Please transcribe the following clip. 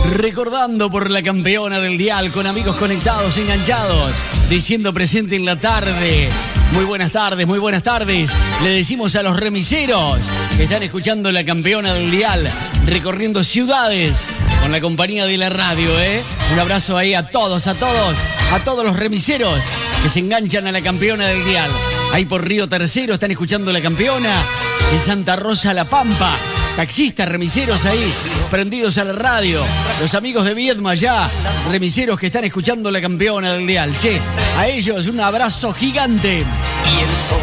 Recordando por la campeona del dial, con amigos conectados, enganchados, diciendo presente en la tarde. Muy buenas tardes, muy buenas tardes. Le decimos a los remiseros que están escuchando la campeona del dial, recorriendo ciudades con la compañía de la radio, ¿eh? Un abrazo ahí a todos los remiseros que se enganchan a la campeona del dial. Ahí por Río Tercero están escuchando la campeona, en Santa Rosa La Pampa. Taxistas, remiseros ahí, prendidos a la radio. Los amigos de Viedma ya, remiseros que están escuchando la campeona del dial. Che, a ellos un abrazo gigante.